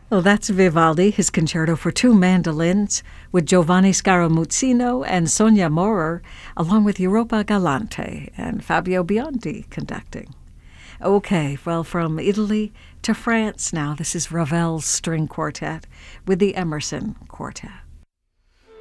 Well, that's Vivaldi, his concerto for two mandolins, with Giovanni Scaramuzzino and Sonia Maurer, along with Europa Galante and Fabio Biondi conducting. Okay, well, from Italy to France now, this is Ravel's string quartet with the Emerson Quartet.